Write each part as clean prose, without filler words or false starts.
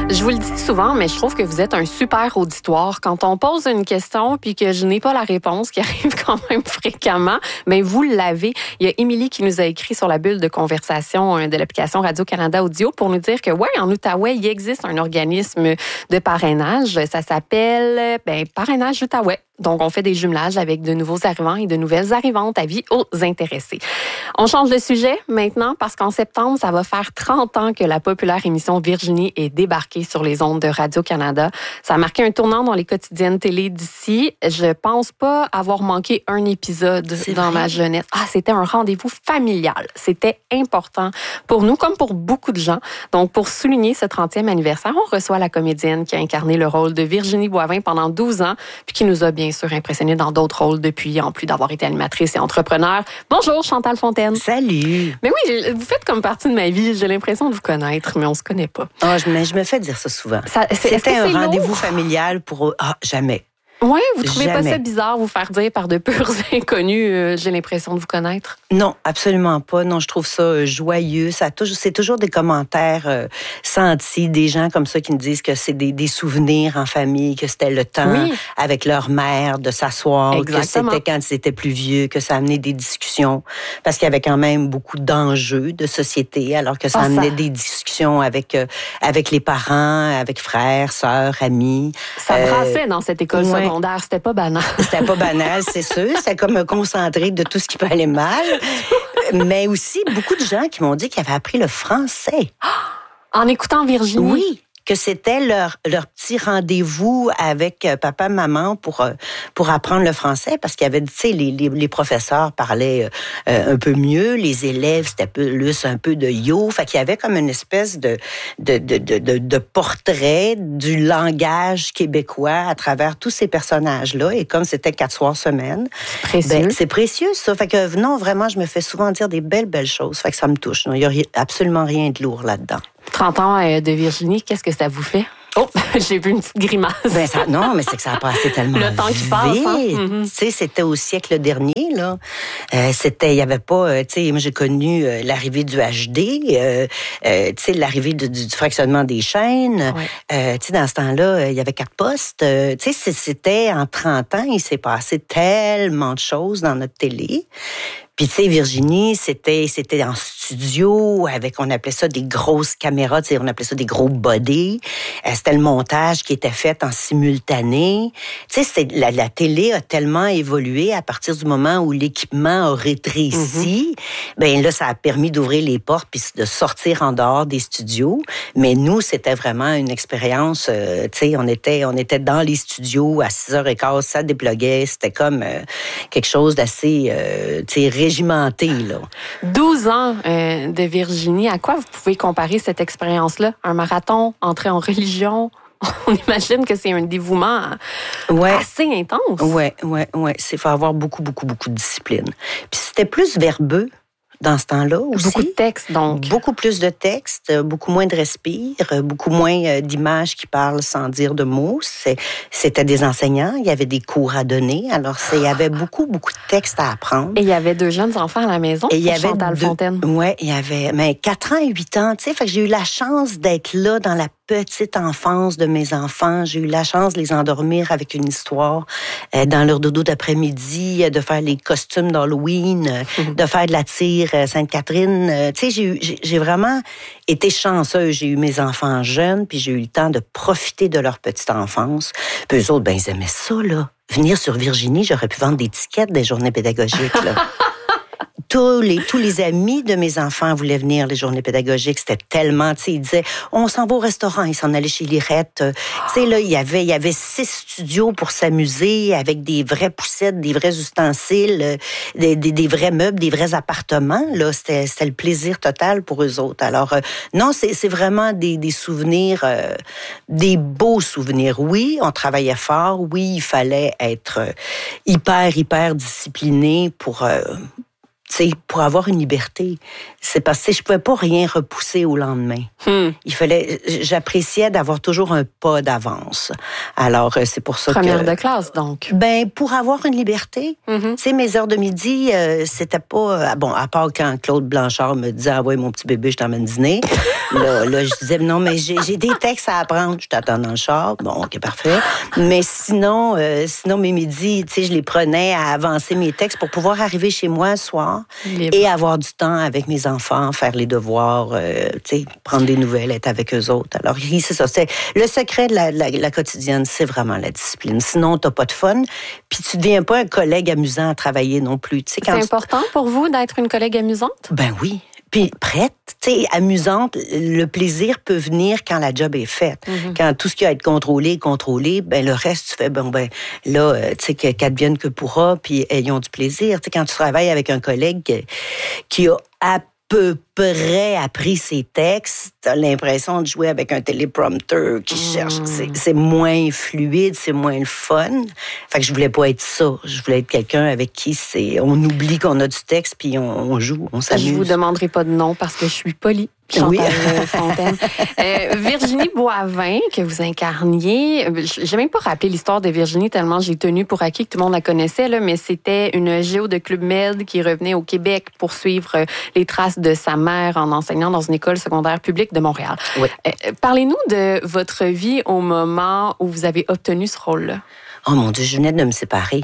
Je vous le dis souvent, mais je trouve que vous êtes un super auditoire. Quand on pose une question puis que je n'ai pas la réponse, qui arrive quand même fréquemment, mais vous l'avez. Il y a Émilie qui nous a écrit sur la bulle de conversation de l'application Radio-Canada Audio pour nous dire que, ouais, en Outaouais, il existe un organisme de parrainage. Ça s'appelle Parrainage Outaouais. Donc, on fait des jumelages avec de nouveaux arrivants et de nouvelles arrivantes. Avis aux intéressés. On change de sujet maintenant parce qu'en septembre, ça va faire 30 ans que la populaire émission Virginie est débarquée sur les ondes de Radio-Canada. Ça a marqué un tournant dans les quotidiennes télé d'ici. Je pense pas avoir manqué un épisode dans ma jeunesse. C'était un rendez-vous familial. C'était important pour nous, comme pour beaucoup de gens. Donc, pour souligner ce 30e anniversaire, on reçoit la comédienne qui a incarné le rôle de Virginie Boivin pendant 12 ans, puis qui nous a bien sûr impressionnée dans d'autres rôles depuis, en plus d'avoir été animatrice et entrepreneur. Bonjour, Chantal Fontaine. Salut. Mais oui, vous faites comme partie de ma vie. J'ai l'impression de vous connaître, mais on se connaît pas. Je me fais dire ça souvent. C'était un rendez-vous familial pour... jamais. Oui, vous trouvez pas ça bizarre, vous faire dire par de purs inconnus, j'ai l'impression de vous connaître? Non, absolument pas. Non, je trouve ça joyeux. C'est toujours des commentaires sentis, des gens comme ça qui nous disent que c'est des souvenirs en famille, que c'était le temps avec leur mère de s'asseoir, exactement, que c'était quand ils étaient plus vieux, que ça amenait des discussions, parce qu'il y avait quand même beaucoup d'enjeux de société, alors que ça amenait des discussions avec les parents, avec frères, sœurs, amis. Ça brassait dans cette école secondaire. C'était pas banal. C'était pas banal, c'est sûr. C'était comme un concentré de tout ce qui peut aller mal. Mais aussi, beaucoup de gens qui m'ont dit qu'ils avaient appris le français. En écoutant Virginie? Oui, que c'était leur petit rendez-vous avec papa, maman pour apprendre le français, parce qu'il y avait, tu sais, les professeurs parlaient un peu mieux, les élèves, c'était plus un peu de yo, fait qu'il y avait comme une espèce de portrait du langage québécois à travers tous ces personnages-là, et comme c'était 4 soirs semaine, c'est précieux, ça. Fait que non, vraiment, je me fais souvent dire des belles choses, fait que ça me touche. Non, il y a absolument rien de lourd là-dedans. 30 ans de Virginie, qu'est-ce que ça vous fait? Oh, j'ai vu une petite grimace. Non, mais c'est que ça a passé tellement vite. Le temps qui passe, hein? Tu sais, c'était au siècle dernier, là. Il y avait pas, tu sais, moi j'ai connu l'arrivée du HD, tu sais, l'arrivée du fractionnement des chaînes. Ouais. Tu sais, dans ce temps-là, il y avait 4 postes. Tu sais, c'était en 30 ans, il s'est passé tellement de choses dans notre télé. Puis, tu sais, Virginie, c'était en studio avec, on appelait ça des grosses caméras, tu sais, on appelait ça des gros bodies. C'était le montage qui était fait en simultané. Tu sais, la télé a tellement évolué à partir du moment où l'équipement a rétréci. Ben là, ça a permis d'ouvrir les portes puis de sortir en dehors des studios. Mais nous, c'était vraiment une expérience, tu sais, on était dans les studios à 6h15, ça dépluguait. C'était comme quelque chose d'assez, tu sais, régimenté, là. 12 ans de Virginie. À quoi vous pouvez comparer cette expérience-là? Un marathon, entrer en religion? On imagine que c'est un dévouement assez intense. Ouais. Il faut avoir beaucoup de discipline. Puis c'était plus verbeux dans ce temps-là aussi. Beaucoup de textes, donc. Beaucoup plus de textes, beaucoup moins de respire, beaucoup moins d'images qui parlent sans dire de mots. C'était des enseignants, il y avait des cours à donner, alors il y avait beaucoup de textes à apprendre. Et il y avait 2 jeunes enfants à la maison, et il y avait Chantal Fontaine. Oui, il y avait 4 ans et 8 ans, tu sais, fait que j'ai eu la chance d'être là dans la petite enfance de mes enfants. J'ai eu la chance de les endormir avec une histoire dans leur dodo d'après-midi, de faire les costumes d'Halloween, de faire de la tire Sainte-Catherine. Tu sais, j'ai vraiment été chanceuse. J'ai eu mes enfants jeunes, puis j'ai eu le temps de profiter de leur petite enfance. Puis eux autres, ils aimaient ça, là. Venir sur Virginie, j'aurais pu vendre des tickets des journées pédagogiques, là. Tous les amis de mes enfants voulaient venir les journées pédagogiques. C'était tellement, tu sais, ils disaient, on s'en va au restaurant, ils s'en allaient chez Lirette. Tu sais, là, il y avait 6 studios pour s'amuser avec des vraies poussettes, des vrais ustensiles, des vrais meubles, des vrais appartements. Là, c'était le plaisir total pour eux autres. Alors, non, c'est vraiment des souvenirs, des beaux souvenirs. Oui, on travaillait fort. Oui, il fallait être hyper discipliné pour pour avoir une liberté. C'est parce que je pouvais pas rien repousser au lendemain. J'appréciais d'avoir toujours un pas d'avance. Alors, c'est pour ça Première de classe, donc. Pour avoir une liberté. Tu sais, mes heures de midi, c'était pas... Bon, à part quand Claude Blanchard me disait « Ah ouais, mon petit bébé, je t'emmène dîner ». Là, je disais « Non, mais j'ai des textes à apprendre. Je t'attends dans le char. » Bon, OK, parfait. Mais sinon, mes midis, tu sais, je les prenais à avancer mes textes pour pouvoir arriver chez moi le soir et avoir du temps avec mes enfants, faire les devoirs, prendre des nouvelles, être avec eux autres. Alors, c'est ça. C'est le secret de la quotidienne, c'est vraiment la discipline. Sinon, t'as pas de fun, puis tu deviens pas un collègue amusant à travailler non plus. C'est important pour vous d'être une collègue amusante? Ben oui. Puis prête, tu sais, amusante, le plaisir peut venir quand la job est faite. Quand tout ce qui a à être contrôlé, ben le reste, tu fais, là, tu sais, qu'advienne que pourra, puis ayons du plaisir. Tu sais, quand tu travailles avec un collègue qui a à peu près appris ses textes, t'as l'impression de jouer avec un téléprompteur qui cherche. C'est moins fluide, c'est moins le fun. Fait que je voulais pas être ça. Je voulais être quelqu'un avec qui on oublie qu'on a du texte puis on joue, on s'amuse. Je vous demanderai pas de nom parce que je suis polie. Chantal Fontaine. Virginie Boivin, que vous incarniez. J'ai même pas rappelé l'histoire de Virginie tellement j'ai tenu pour acquis que tout le monde la connaissait, là, mais c'était une géo de Club Med qui revenait au Québec pour suivre les traces de sa mère en enseignant dans une école secondaire publique de Montréal. Oui. Parlez-nous de votre vie au moment où vous avez obtenu ce rôle-là. Oh mon Dieu, je venais de me séparer.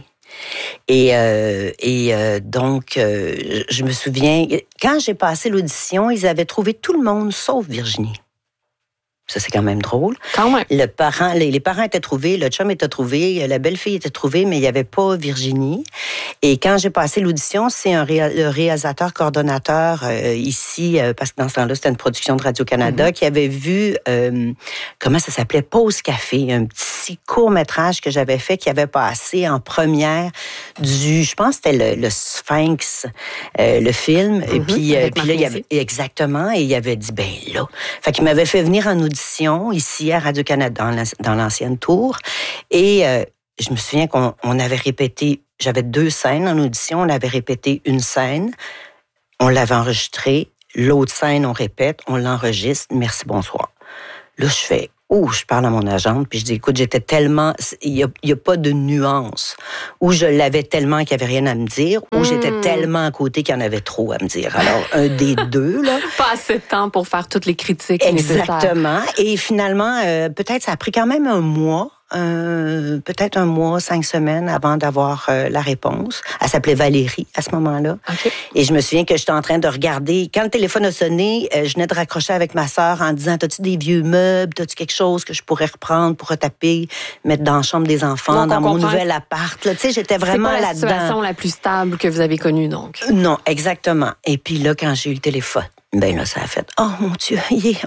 Donc, je me souviens, quand j'ai passé l'audition, ils avaient trouvé tout le monde sauf Virginie. Ça, c'est quand même drôle. Quand même. Les parents étaient trouvés, le chum était trouvé, la belle-fille était trouvée, mais il n'y avait pas Virginie. Et quand j'ai passé l'audition, c'est le réalisateur coordonnateur ici, parce que dans ce temps-là, c'était une production de Radio-Canada, qui avait vu, comment ça s'appelait, Pause Café, un petit court-métrage que j'avais fait, qui avait passé en première je pense que c'était le Sphinx, le film. Et puis là, il y avait, exactement, et il avait dit, ben là. Fait qu'il m'avait fait venir en audition ici à Radio-Canada, dans l'ancienne tour. Et je me souviens qu'on avait répété, j'avais 2 scènes en audition, on avait répété une scène, on l'avait enregistrée, l'autre scène, on répète, on l'enregistre, merci, bonsoir. Là, je parle à mon agente, puis je dis, écoute, j'étais tellement... Il y a pas de nuance. Ou je l'avais tellement qu'il n'y avait rien à me dire, ou j'étais tellement à côté qu'il y en avait trop à me dire. Alors, un des deux, là... Pas assez de temps pour faire toutes les critiques nécessaires. Exactement. Et finalement, peut-être ça a pris quand même un mois, peut-être un mois, 5 semaines avant d'avoir la réponse. Elle s'appelait Valérie à ce moment-là. Okay. Et je me souviens que j'étais en train de regarder. Quand le téléphone a sonné, je venais de raccrocher avec ma sœur en disant, t'as-tu des vieux meubles? T'as-tu quelque chose que je pourrais reprendre pour retaper, mettre dans la chambre des enfants, dans mon nouvel appart? Tu sais, j'étais vraiment là-dedans. C'est pas la situation la plus stable que vous avez connue, donc. Non, exactement. Et puis là, quand j'ai eu le téléphone, ben là, ça a fait, oh mon Dieu,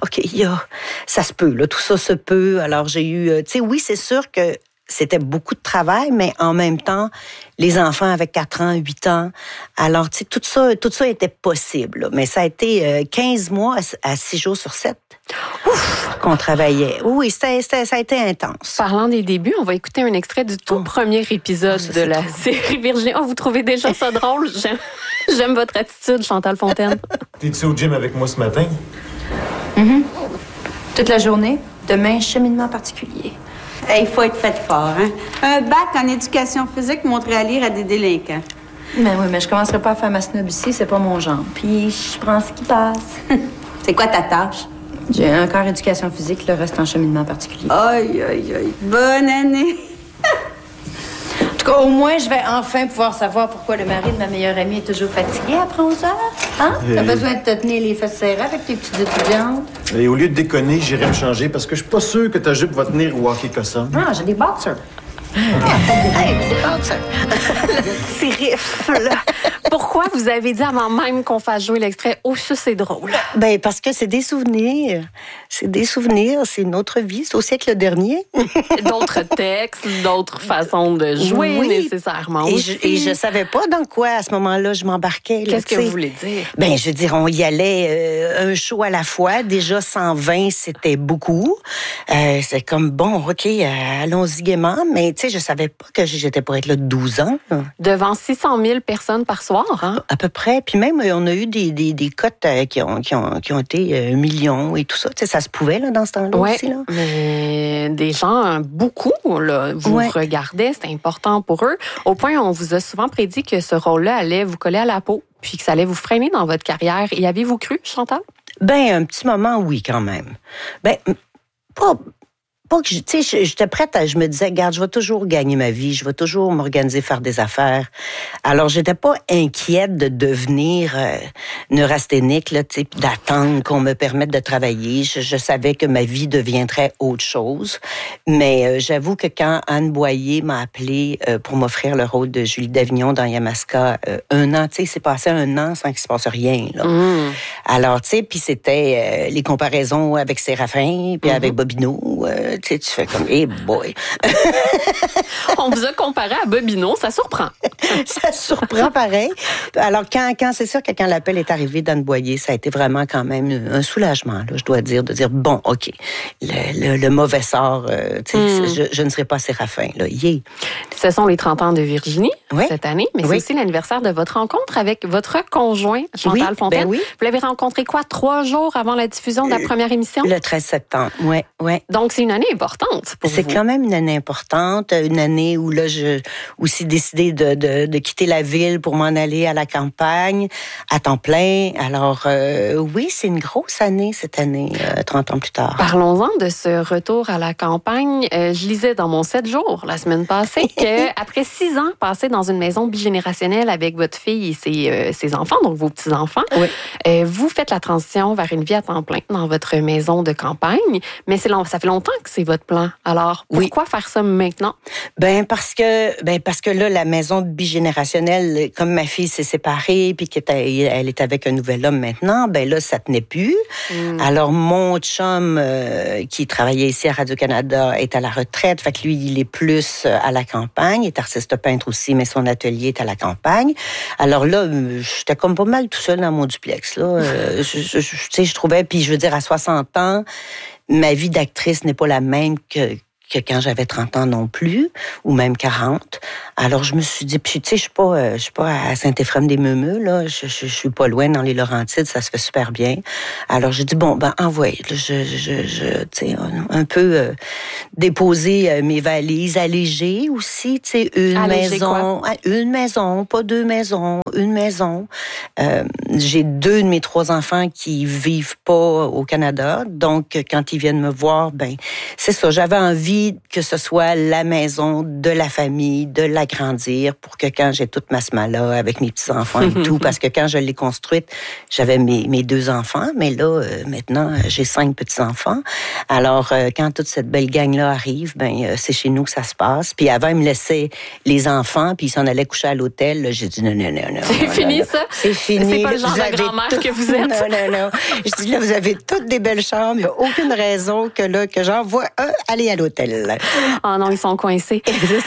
ça se peut, là, tout ça se peut. Alors, j'ai eu, tu sais, oui, c'est sûr que c'était beaucoup de travail, mais en même temps, les enfants avaient 4 ans, 8 ans. Alors, tu sais, tout ça était possible, là. Mais ça a été 15 mois à 6 jours sur 7 qu'on travaillait. Oui, ça a été intense. Parlant des débuts, on va écouter un extrait du tout premier épisode de la série Virginie. Oh, vous trouvez déjà ça drôle? J'aime votre attitude, Chantal Fontaine. T'es-tu au gym avec moi ce matin? Toute la journée. Demain, cheminement particulier. Il faut être fait fort, hein? Un bac en éducation physique montrer à lire à des délinquants. Mais oui, mais je commencerai pas à faire ma snob ici, c'est pas mon genre. Puis je prends ce qui passe. C'est quoi ta tâche? J'ai un quart éducation physique, le reste en cheminement particulier. Aïe, aïe, aïe. Bonne année! En tout cas, au moins, je vais enfin pouvoir savoir pourquoi le mari de ma meilleure amie est toujours fatigué après 11 heures. Hein? T'as besoin de te tenir les fesses serrées avec tes petites étudiantes. Et au lieu de déconner, j'irai me changer parce que je suis pas sûr que ta jupe va tenir au hockey cossum. Ah, j'ai des boxers. Hey, c'est rifle. Pourquoi vous avez dit avant même qu'on fasse jouer l'extrait? Oh, ça, c'est drôle. Ben, parce que c'est des souvenirs. C'est des souvenirs, c'est notre vie. C'est au siècle dernier. D'autres textes, d'autres façons de jouer, nécessairement. Et je savais pas dans quoi, à ce moment-là, je m'embarquais. Qu'est-ce que vous voulez dire? Ben, je veux dire, on y allait un show à la fois. Déjà, 120, c'était beaucoup. C'est comme, bon, OK, allons-y gaiement. Mais, tu sais, je savais pas que j'étais pour être là 12 ans. Devant 600 000 personnes par soir, hein? À peu près. Puis même, on a eu des cotes qui ont été 1 million et tout ça. Tu sais, ça se pouvait là, dans ce temps-là aussi. Là. Mais des gens, beaucoup, là, vous regardaient, c'était important pour eux. Au point, on vous a souvent prédit que ce rôle-là allait vous coller à la peau, puis que ça allait vous freiner dans votre carrière. Y avez-vous cru, Chantal? Ben, un petit moment, oui, quand même. Ben, pas que, tu sais, j'étais prête je me disais, regarde, je vais toujours gagner ma vie, je vais toujours m'organiser, faire des affaires. Alors, j'étais pas inquiète de devenir neurasthénique, là, tu sais, d'attendre qu'on me permette de travailler. Je savais que ma vie deviendrait autre chose. Mais j'avoue que quand Anne Boyer m'a appelée pour m'offrir le rôle de Julie Davignon dans Yamaska, 1 an, tu sais, c'est passé 1 an sans qu'il se passe rien, là. Alors, tu sais, puis c'était les comparaisons avec Séraphin, puis avec Bobino, tu sais, tu fais comme, hey boy. On vous a comparé à Bobino, ça surprend. Ça surprend pareil. Alors, quand c'est sûr que quand l'appel est arrivé d'Anne Boyer, ça a été vraiment quand même un soulagement, là, je dois dire, de dire, bon, OK, le mauvais sort, tu sais, je ne serai pas Séraphin, là, yeah. Ce sont les 30 ans de Virginie cette année, mais c'est aussi l'anniversaire de votre rencontre avec votre conjoint, Chantal Fontaine. Ben oui. Vous l'avez rencontré 3 jours avant la diffusion de la première émission? Le 13 septembre, oui. Donc, c'est une année importante pour vous. C'est quand même une année importante, une année où là, j'ai aussi décidé de quitter la ville pour m'en aller à la campagne, à temps plein. Alors, oui, c'est une grosse année cette année, 30 ans plus tard. Parlons-en de ce retour à la campagne. Je lisais dans mon 7 jours la semaine passée qu'après 6 ans passés dans une maison bigénérationnelle avec votre fille et ses enfants, donc vos petits-enfants, vous faites la transition vers une vie à temps plein dans votre maison de campagne. Mais ça fait longtemps que c'est votre plan. Alors, pourquoi faire ça maintenant? Parce que là, la maison bigénérationnelle, comme ma fille s'est séparée puis qu'elle est avec un nouvel homme maintenant, ben là, ça tenait plus. Alors, mon chum, qui travaillait ici à Radio-Canada, est à la retraite. Fait que lui, il est plus à la campagne. Il est artiste peintre aussi, mais son atelier est à la campagne. Alors là, j'étais comme pas mal tout seul dans mon duplex, là. Je trouvais, puis je veux dire, à 60 ans, ma vie d'actrice n'est pas la même que quand j'avais 30 ans non plus, ou même 40. Alors, je me suis dit, puis tu sais, je suis pas à Saint-Éphrem-des-Meumeux, là. Je suis pas loin dans les Laurentides, ça se fait super bien. Alors, j'ai dit, bon, envoyez. Tu sais, un peu déposer mes valises, alléger aussi, tu sais, une maison, pas 2 maisons, une maison. J'ai 2 de mes 3 enfants qui vivent pas au Canada, donc quand ils viennent me voir, c'est ça, j'avais envie que ce soit la maison de la famille, de l'agrandir pour que quand j'ai toute ma semaine-là avec mes petits-enfants et tout, parce que quand je l'ai construite, j'avais mes 2 enfants, mais là, maintenant, j'ai 5 petits-enfants. Alors, quand toute cette belle gang-là arrive, c'est chez nous que ça se passe. Puis avant, ils me laissaient les enfants, puis ils s'en allaient coucher à l'hôtel. Là, j'ai dit non. C'est fini, ça? C'est fini. C'est pas le genre de grand-mère que vous êtes. Non. Je dis là, vous avez toutes des belles chambres. Il n'y a aucune raison que j'envoie aller à l'hôtel. Ah non, ils sont coincés.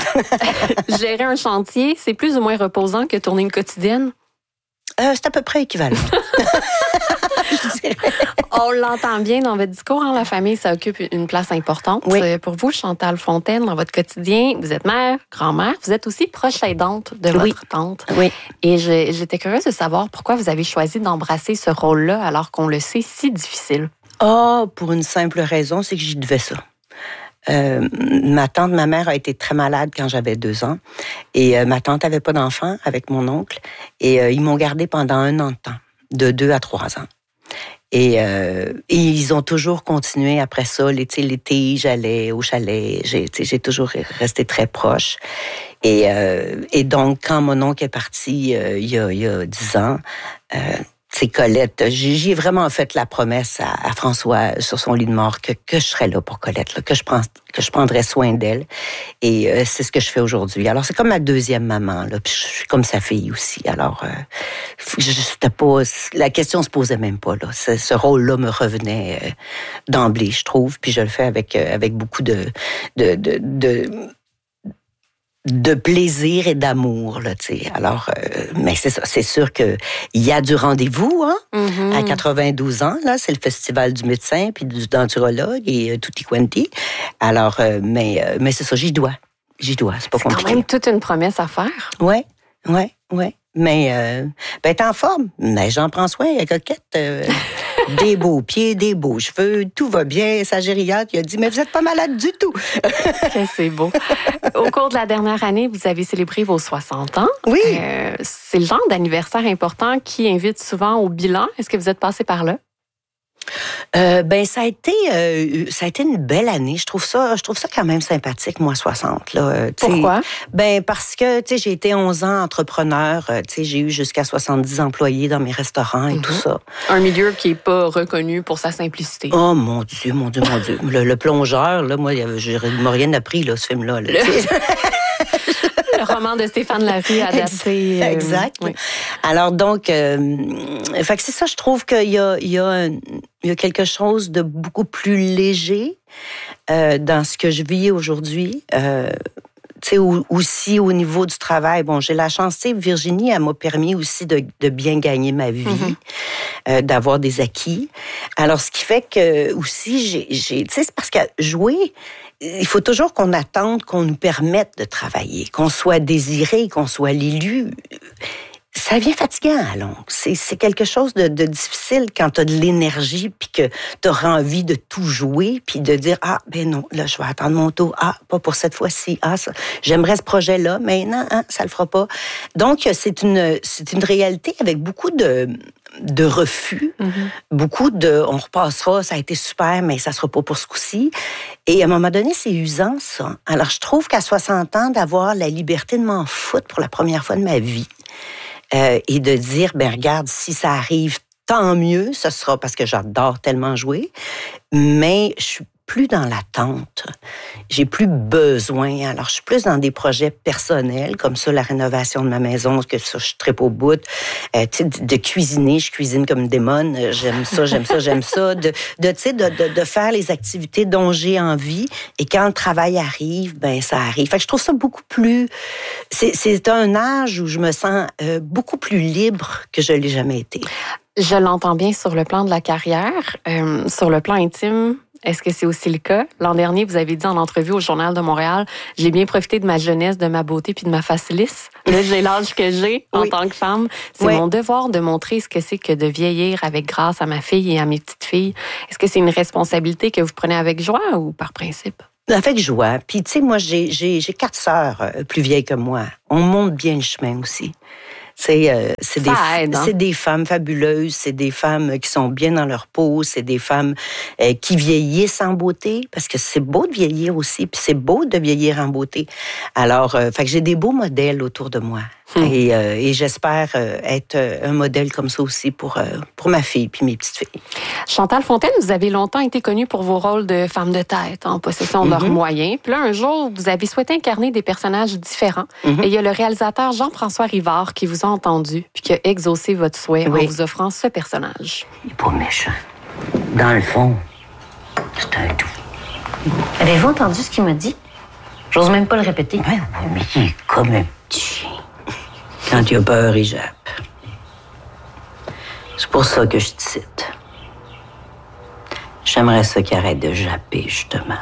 Gérer un chantier, c'est plus ou moins reposant que tourner une quotidienne? C'est à peu près équivalent. On l'entend bien dans votre discours. La famille, ça occupe une place importante. Pour vous, Chantal Fontaine, dans votre quotidien, vous êtes mère, grand-mère, vous êtes aussi proche aidante de votre tante. Oui. Et j'étais curieuse de savoir pourquoi vous avez choisi d'embrasser ce rôle-là alors qu'on le sait si difficile. Pour une simple raison, c'est que j'y devais ça. Ma mère a été très malade quand j'avais 2 ans et ma tante avait pas d'enfant avec mon oncle et ils m'ont gardée pendant 1 an de temps, de 2 à 3 ans. Et ils ont toujours continué après ça. L'été, j'allais au chalet. J'ai toujours resté très proche. Et donc, quand mon oncle est parti il y a 10 ans, c'est Colette. J'y ai vraiment fait la promesse à François sur son lit de mort que je serais là pour Colette, là, que je prendrais soin d'elle. Et c'est ce que je fais aujourd'hui. Alors, c'est comme ma 2e maman, là. Puis je suis comme sa fille aussi. Alors, la question se posait même pas, là. Ce rôle-là me revenait d'emblée, je trouve. Puis je le fais avec beaucoup de plaisir et d'amour, là, tu sais. Alors, mais c'est ça, c'est sûr que il y a du rendez-vous, à 92 ans, là, c'est le festival du médecin puis du denturologue et tutti quanti. Alors, mais c'est ça, j'y dois, c'est pas compliqué. C'est quand même toute une promesse à faire. Ouais. Mais t'es en forme. Mais j'en prends soin, elle est coquette. Des beaux pieds, des beaux cheveux, tout va bien. Sa gériatre, il a dit, mais vous n'êtes pas malade du tout. C'est beau. Au cours de la dernière année, vous avez célébré vos 60 ans. Oui. C'est le genre d'anniversaire important qui invite souvent au bilan. Est-ce que vous êtes passé par là? Ça a été une belle année. Je trouve ça quand même sympathique, moi, 60. Là. Pourquoi? Parce que j'ai été 11 ans entrepreneur. J'ai eu jusqu'à 70 employés dans mes restaurants et tout ça. Un milieu qui n'est pas reconnu pour sa simplicité. Oh mon Dieu. Le plongeur, là, moi, il m'a rien appris, là, ce film-là. Là, Le roman de Stéphane Larue adapté. Exact. Oui. Alors donc, fait que c'est ça, je trouve qu'il y a quelque chose de beaucoup plus léger dans ce que je vis aujourd'hui. Aussi au niveau du travail. Bon, j'ai la chance, Virginie, elle m'a permis aussi de bien gagner ma vie, d'avoir des acquis. Alors, ce qui fait que aussi, c'est parce que jouer, il faut toujours qu'on attende qu'on nous permette de travailler, qu'on soit désiré, qu'on soit l'élu. Ça devient fatigant à longue. C'est quelque chose de difficile quand tu as de l'énergie puis que tu auras envie de tout jouer puis de dire non, là je vais attendre mon tour. Pas pour cette fois-ci. J'aimerais ce projet-là, mais non, ça le fera pas. Donc c'est une réalité avec beaucoup de refus, beaucoup de on repassera, ça a été super, mais ça sera pas pour ce coup-ci. Et à un moment donné, c'est usant, ça. Alors, je trouve qu'à 60 ans, d'avoir la liberté de m'en foutre pour la première fois de ma vie et de dire, regarde, si ça arrive, tant mieux, ce sera parce que j'adore tellement jouer, mais je suis plus dans l'attente. J'ai plus besoin. Alors, je suis plus dans des projets personnels, comme ça, la rénovation de ma maison, que ça, je tripe au bout. De cuisiner, je cuisine comme une démone. J'aime ça. De faire les activités dont j'ai envie. Et quand le travail arrive, ça arrive. Fait que je trouve ça beaucoup plus... C'est un âge où je me sens beaucoup plus libre que je l'ai jamais été. Je l'entends bien sur le plan de la carrière. Sur le plan intime, est-ce que c'est aussi le cas? L'an dernier, vous avez dit en entrevue au Journal de Montréal, j'ai bien profité de ma jeunesse, de ma beauté puis de ma face lisse. Là, j'ai l'âge que j'ai en tant que femme. C'est mon devoir de montrer ce que c'est que de vieillir avec grâce à ma fille et à mes petites filles. Est-ce que c'est une responsabilité que vous prenez avec joie ou par principe? Avec joie. Puis, tu sais, moi, j'ai 4 sœurs plus vieilles que moi. On monte bien le chemin aussi. C'est des femmes fabuleuses, c'est des femmes qui sont bien dans leur peau, c'est des femmes qui vieillissent en beauté, parce que c'est beau de vieillir aussi, puis c'est beau de vieillir en beauté. Alors, fait que j'ai des beaux modèles autour de moi. Et j'espère être un modèle comme ça aussi pour ma fille puis mes petites filles. Chantal Fontaine, vous avez longtemps été connue pour vos rôles de femme de tête en possession de leurs moyens. Puis là, un jour, vous avez souhaité incarner des personnages différents. Et il y a le réalisateur Jean-François Rivard qui vous a entendu puis qui a exaucé votre souhait en vous offrant ce personnage. Il n'est pas méchant. Dans le fond, c'est un doux. Avez-vous entendu ce qu'il m'a dit? J'ose même pas le répéter. Oui, mais il est comme un petit chien. Quand il a peur, il jappe. C'est pour ça que je te cite. J'aimerais ça qu'il arrête de japper, justement.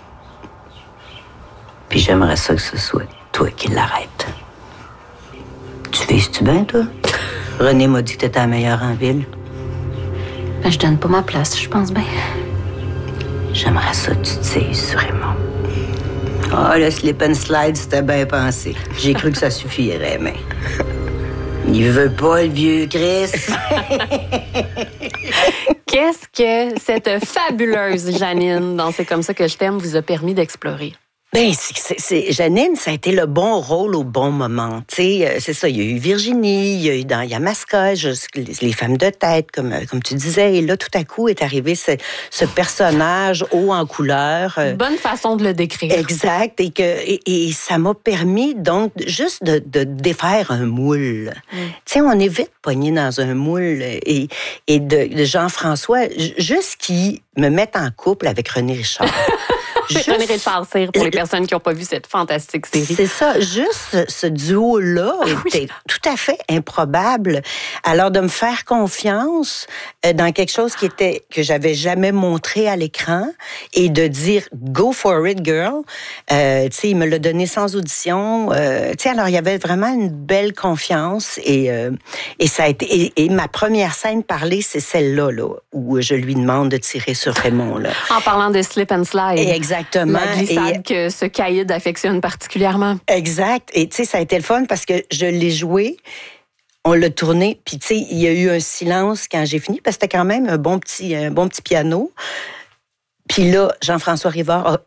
Puis j'aimerais ça que ce soit toi qui l'arrêtes. Tu vises-tu bien, toi? René m'a dit que t'étais la meilleure en ville. Ben, je donne pas ma place, je pense bien. J'aimerais ça que tu te tises sur Raymond. Le slip and slide, c'était bien pensé. J'ai cru que ça suffirait, mais... Il veut pas, le vieux Chris. Qu'est-ce que cette fabuleuse Janine, dans C'est comme ça que je t'aime, vous a permis d'explorer? Janine, ça a été le bon rôle au bon moment. C'est ça, il y a eu Virginie, il y a eu dans Yamaska, les femmes de tête, comme tu disais. Et là, tout à coup, est arrivé ce personnage haut en couleur. Bonne façon de le décrire. Exact. Et ça m'a permis, donc, juste de défaire un moule. Tu sais, on est vite pogné dans un moule. Et de Jean-François, juste qui me mette en couple avec René Richard. René Richard, c'est pour les personnes qui n'ont pas vu cette fantastique série. C'est ça. Juste ce duo-là était tout à fait improbable. Alors, de me faire confiance dans quelque chose que j'avais jamais montré à l'écran et de dire « Go for it, girl ». Tu sais, il me l'a donné sans audition. Tu sais, alors, il y avait vraiment une belle confiance et ça a été... Et ma première scène parlée, c'est celle-là, là, où je lui demande de tirer sur Raymond. Là. En parlant de slip and slide. Exactement. La glissade que ce caïd affectionne particulièrement. Exact. Et tu sais, ça a été le fun parce que je l'ai joué, on l'a tourné, puis tu sais, il y a eu un silence quand j'ai fini, parce que c'était quand même un bon petit piano. Puis là, Jean-François Rivard a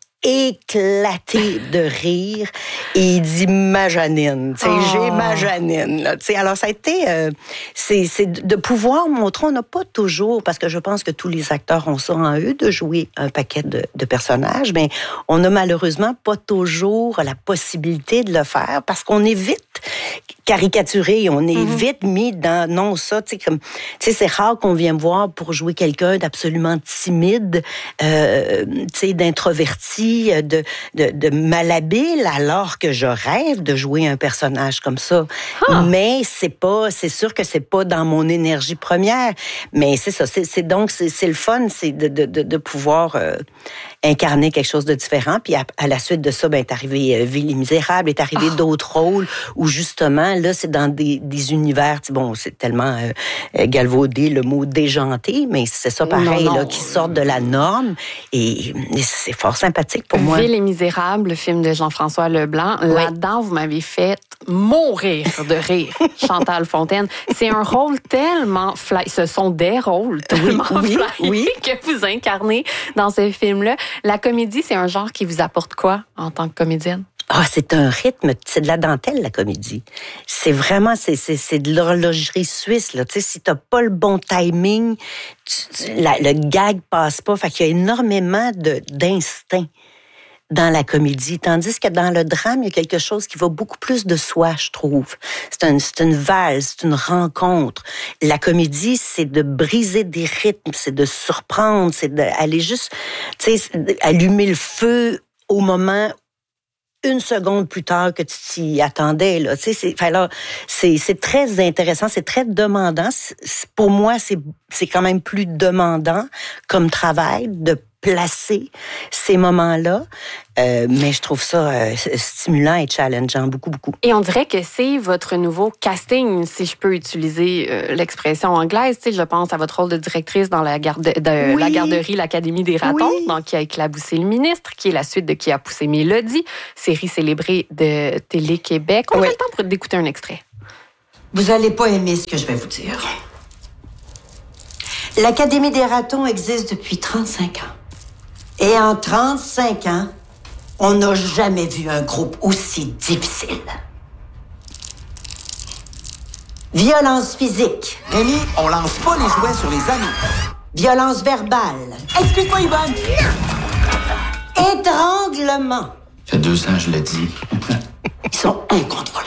éclaté de rire et il dit ma Janine, tu sais, j'ai ma Janine là, tu sais. Alors ça a été c'est de pouvoir montrer, on n'a pas toujours, parce que je pense que tous les acteurs ont ça en eux de jouer un paquet de personnages, mais on n'a malheureusement pas toujours la possibilité de le faire parce qu'on est vite caricaturé, on est vite mis dans non ça, tu sais, comme, tu sais, c'est rare qu'on vienne me voir pour jouer quelqu'un d'absolument timide, tu sais, d'introverti, de malhabile, alors que je rêve de jouer un personnage comme ça. Mais c'est sûr que c'est pas dans mon énergie première, mais c'est ça, c'est le fun, c'est de pouvoir incarner quelque chose de différent. Puis à la suite de ça, est arrivé Ville les Misérables, est arrivé d'autres rôles où justement, là, c'est dans des univers, bon, c'est tellement galvaudé le mot déjanté, mais c'est ça pareil, là, qui sortent de la norme et c'est fort sympathique pour moi. Ville les Misérables, le film de Jean-François Leblanc, là-dedans, vous m'avez fait mourir de rire, Chantal Fontaine. C'est un rôle tellement ce sont des rôles tellement que vous incarnez dans ce film-là. La comédie, c'est un genre qui vous apporte quoi en tant que comédienne? C'est un rythme, c'est de la dentelle, la comédie. C'est vraiment, c'est de l'horlogerie suisse, là. Tu sais, si t'as pas le bon timing, le gag passe pas. Fait qu'il y a énormément d'instinct dans la comédie, tandis que dans le drame, il y a quelque chose qui va beaucoup plus de soi, je trouve. C'est une valse, c'est une rencontre. La comédie, c'est de briser des rythmes, c'est de surprendre, c'est d'aller juste, tu sais, allumer le feu au moment une seconde plus tard que tu t'y attendais, là. Tu sais, c'est très intéressant, c'est très demandant. Pour moi, c'est quand même plus demandant comme travail de placer ces moments-là. Mais je trouve ça stimulant et challengeant, beaucoup, beaucoup. Et on dirait que c'est votre nouveau casting, si je peux utiliser l'expression anglaise. Tu sais, je pense à votre rôle de directrice dans la garderie, l'Académie des ratons, donc qui a éclaboussé le ministre, qui est la suite de Qui a poussé Mélodie, série célébrée de Télé-Québec. On a le temps d'écouter un extrait. Vous allez pas aimer ce que je vais vous dire. L'Académie des ratons existe depuis 35 ans. Et en 35 ans, on n'a jamais vu un groupe aussi difficile. Violence physique. Rémi, on lance pas les jouets sur les amis. Violence verbale. Excuse-moi, Yvonne. Étranglement. Ça fait 2 ans, je l'ai dit. Ils sont incontrôlables.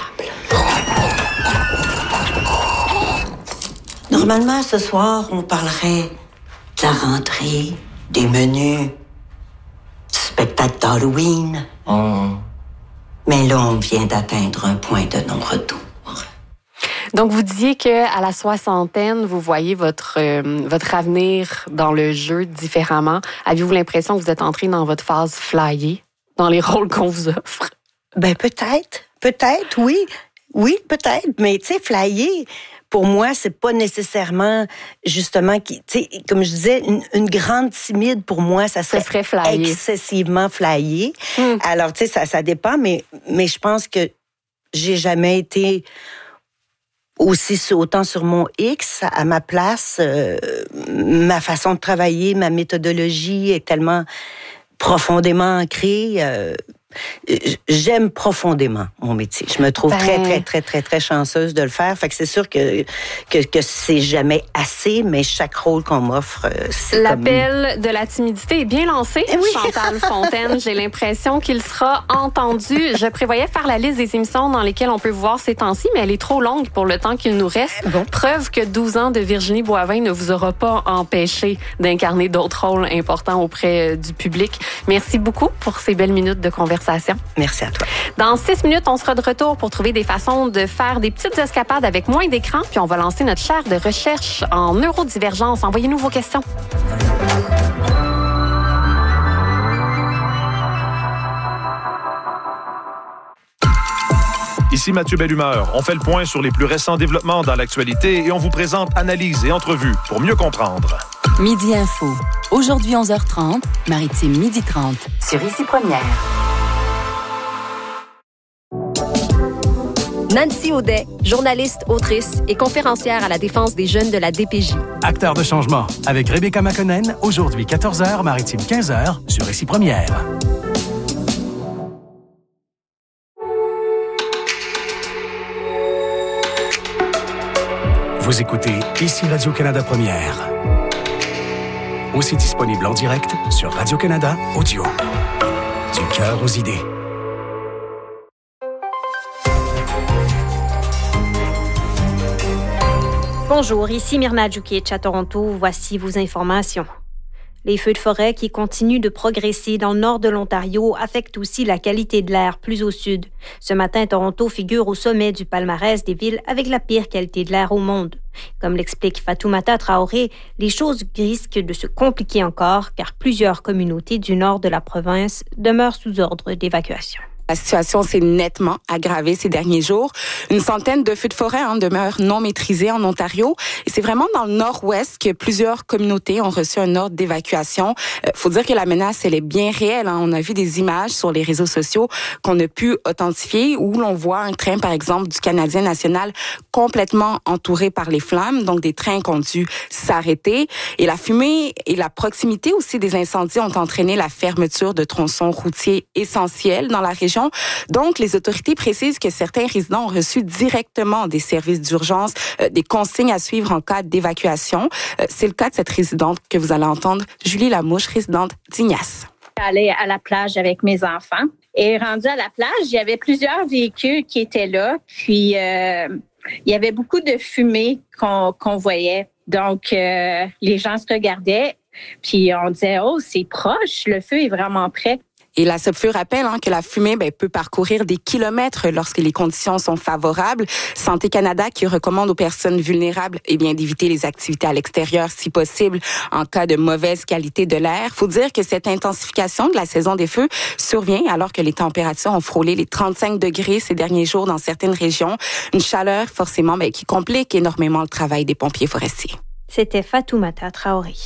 Normalement, ce soir, on parlerait de la rentrée, des menus, du spectacle d'Halloween. Mais là, on vient d'atteindre un point de non-retour. Donc, vous disiez qu'à la soixantaine, vous voyez votre avenir dans le jeu différemment. Avez-vous l'impression que vous êtes entré dans votre phase flyée, dans les rôles qu'on vous offre? Peut-être, oui. Oui, peut-être. Mais tu sais, flyer, pour moi, c'est pas nécessairement, justement, tu sais, comme je disais, une grande timide, pour moi, ça serait flyé. Excessivement flyé. Alors, tu sais, ça dépend, mais je pense que j'ai jamais été aussi autant sur mon X, à ma place. Ma façon de travailler, ma méthodologie est tellement profondément ancrée. J'aime profondément mon métier. Je me trouve très chanceuse de le faire. Fait que c'est sûr que c'est jamais assez, mais chaque rôle qu'on m'offre, c'est L'appel de la timidité est bien lancé, Chantal Fontaine. J'ai l'impression qu'il sera entendu. Je prévoyais faire la liste des émissions dans lesquelles on peut vous voir ces temps-ci, mais elle est trop longue pour le temps qu'il nous reste. Preuve que 12 ans de Virginie Boivin ne vous aura pas empêché d'incarner d'autres rôles importants auprès du public. Merci beaucoup pour ces belles minutes de conversation. conversation. Merci à toi. Dans 6 minutes, on sera de retour pour trouver des façons de faire des petites escapades avec moins d'écran, puis on va lancer notre chaire de recherche en neurodivergence. Envoyez-nous vos questions. Ici Mathieu Bellumeur. On fait le point sur les plus récents développements dans l'actualité et on vous présente analyses et entrevues pour mieux comprendre. Midi Info. Aujourd'hui 11h30, Maritime 12h30. Sur Ici Première. Nancy Audet, journaliste, autrice et conférencière à la défense des jeunes de la DPJ. Acteur de changement avec Rebecca McConnell, aujourd'hui 14h, Maritime 15h, sur Ici Première. Vous écoutez Ici Radio-Canada Première. Aussi disponible en direct sur Radio-Canada Audio. Du cœur aux idées. Bonjour, ici Myrna Djukic à Toronto. Voici vos informations. Les feux de forêt qui continuent de progresser dans le nord de l'Ontario affectent aussi la qualité de l'air plus au sud. Ce matin, Toronto figure au sommet du palmarès des villes avec la pire qualité de l'air au monde. Comme l'explique Fatoumata Traoré, les choses risquent de se compliquer encore car plusieurs communautés du nord de la province demeurent sous ordre d'évacuation. La situation s'est nettement aggravée ces derniers jours. Une centaine de feux de forêt demeurent non maîtrisés en Ontario. Et c'est vraiment dans le nord-ouest que plusieurs communautés ont reçu un ordre d'évacuation. Faut dire que la menace, elle est bien réelle. On a vu des images sur les réseaux sociaux qu'on a pu authentifier où l'on voit un train, par exemple, du Canadien national complètement entouré par les flammes. Donc, des trains qui ont dû s'arrêter. Et la fumée et la proximité aussi des incendies ont entraîné la fermeture de tronçons routiers essentiels dans la région. Donc, les autorités précisent que certains résidents ont reçu directement des services d'urgence, des consignes à suivre en cas d'évacuation. C'est le cas de cette résidente que vous allez entendre, Julie Lamouche, résidente d'Ignace. J'allais à la plage avec mes enfants et rendue à la plage, il y avait plusieurs véhicules qui étaient là. Puis, il y avait beaucoup de fumée qu'on voyait. Donc, les gens se regardaient puis on disait « Oh, c'est proche, le feu est vraiment près ». Et la SOPFEU rappelle que la fumée peut parcourir des kilomètres lorsque les conditions sont favorables. Santé Canada qui recommande aux personnes vulnérables d'éviter les activités à l'extérieur si possible en cas de mauvaise qualité de l'air. Faut dire que cette intensification de la saison des feux survient alors que les températures ont frôlé les 35 degrés ces derniers jours dans certaines régions. Une chaleur forcément qui complique énormément le travail des pompiers forestiers. C'était Fatoumata Traoré.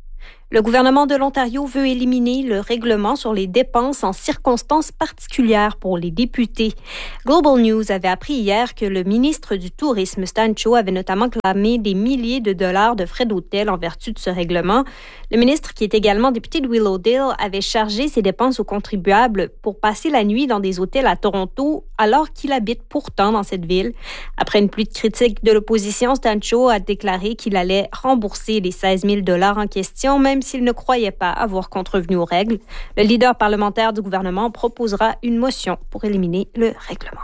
Le gouvernement de l'Ontario veut éliminer le règlement sur les dépenses en circonstances particulières pour les députés. Global News avait appris hier que le ministre du Tourisme, Stan Cho, avait notamment clamé des milliers de dollars de frais d'hôtel en vertu de ce règlement. Le ministre, qui est également député de Willowdale, avait chargé ses dépenses aux contribuables pour passer la nuit dans des hôtels à Toronto, alors qu'il habite pourtant dans cette ville. Après une pluie de critiques de l'opposition, Stan Cho a déclaré qu'il allait rembourser les 16 000 $ en question, même s'il ne croyait pas avoir contrevenu aux règles. Le leader parlementaire du gouvernement proposera une motion pour éliminer le règlement.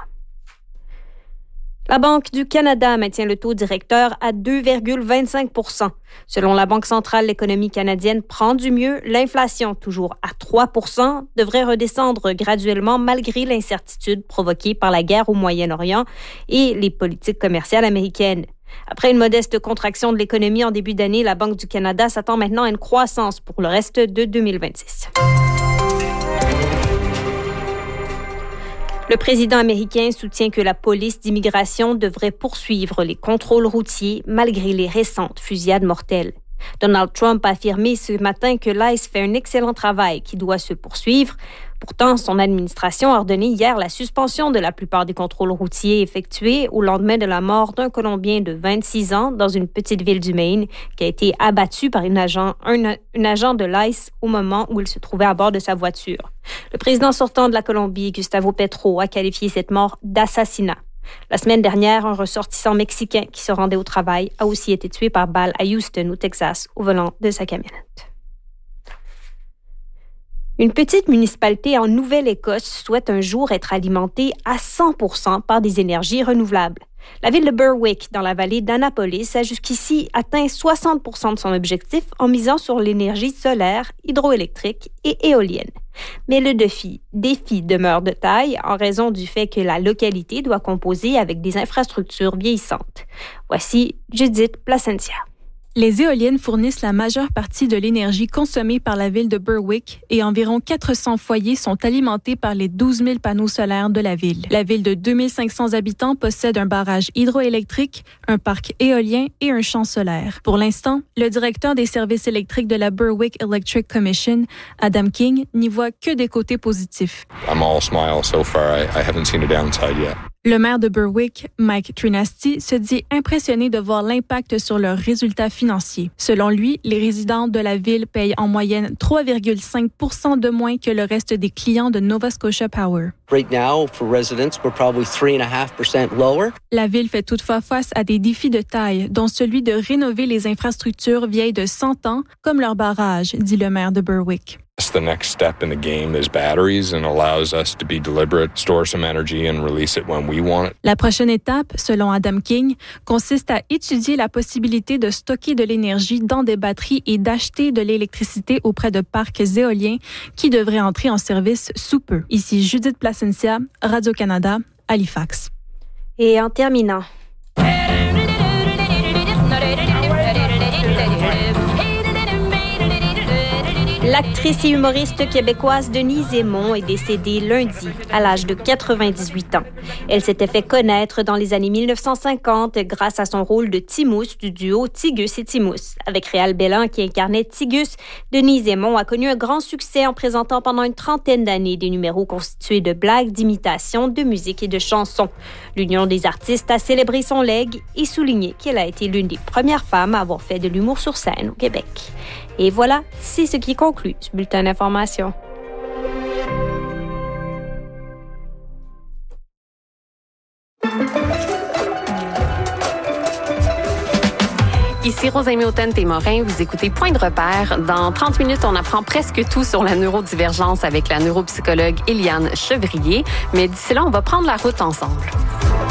La Banque du Canada maintient le taux directeur à 2,25 %. Selon la Banque centrale, l'économie canadienne prend du mieux. L'inflation, toujours à 3 %, devrait redescendre graduellement malgré l'incertitude provoquée par la guerre au Moyen-Orient et les politiques commerciales américaines. Après une modeste contraction de l'économie en début d'année, la Banque du Canada s'attend maintenant à une croissance pour le reste de 2026. Le président américain soutient que la police d'immigration devrait poursuivre les contrôles routiers malgré les récentes fusillades mortelles. Donald Trump a affirmé ce matin que l'ICE fait un excellent travail qui doit se poursuivre. Pourtant, son administration a ordonné hier la suspension de la plupart des contrôles routiers effectués au lendemain de la mort d'un Colombien de 26 ans dans une petite ville du Maine qui a été abattu par un agent de l'ICE au moment où il se trouvait à bord de sa voiture. Le président sortant de la Colombie, Gustavo Petro, a qualifié cette mort d'assassinat. La semaine dernière, un ressortissant mexicain qui se rendait au travail a aussi été tué par balle à Houston, au Texas, au volant de sa camionnette. Une petite municipalité en Nouvelle-Écosse souhaite un jour être alimentée à 100% par des énergies renouvelables. La ville de Berwick, dans la vallée d'Annapolis, a jusqu'ici atteint 60% de son objectif en misant sur l'énergie solaire, hydroélectrique et éolienne. Mais le défi demeure de taille en raison du fait que la localité doit composer avec des infrastructures vieillissantes. Voici Judith Placentia. Les éoliennes fournissent la majeure partie de l'énergie consommée par la ville de Berwick et environ 400 foyers sont alimentés par les 12 000 panneaux solaires de la ville. La ville de 2500 habitants possède un barrage hydroélectrique, un parc éolien et un champ solaire. Pour l'instant, le directeur des services électriques de la Berwick Electric Commission, Adam King, n'y voit que des côtés positifs. I'm all smile so far. I haven't seen a downside yet. Le maire de Berwick, Mike Trinasty, se dit impressionné de voir l'impact sur leurs résultats financiers. Selon lui, les résidents de la ville payent en moyenne 3,5% de moins que le reste des clients de Nova Scotia Power. Right now, for residents, we're probably 3.5% lower. La ville fait toutefois face à des défis de taille, dont celui de rénover les infrastructures vieilles de 100 ans, comme leur barrage, dit le maire de Berwick. The next step in the game is batteries and allows us to be deliberate, store some energy and release it when we want it. La prochaine étape, selon Adam King, consiste à étudier la possibilité de stocker de l'énergie dans des batteries et d'acheter de l'électricité auprès de parcs éoliens qui devraient entrer en service sous peu. Ici Judith Placencia, Radio-Canada, Halifax. Et en terminant, l'actrice et humoriste québécoise Denise Aymon est décédée lundi à l'âge de 98 ans. Elle s'était fait connaître dans les années 1950 grâce à son rôle de Timousse du duo Tigus et Timousse. Avec Réal Bellan qui incarnait Tigus, Denise Aymon a connu un grand succès en présentant pendant une trentaine d'années des numéros constitués de blagues, d'imitations, de musique et de chansons. L'Union des artistes a célébré son legs et souligné qu'elle a été l'une des premières femmes à avoir fait de l'humour sur scène au Québec. Et voilà, c'est ce qui conclut ce bulletin d'information. Ici Rosalie Hautain-Témorin, vous écoutez Point de repère. Dans 30 minutes, on apprend presque tout sur la neurodivergence avec la neuropsychologue Eliane Chevrier. Mais d'ici là, on va prendre la route ensemble.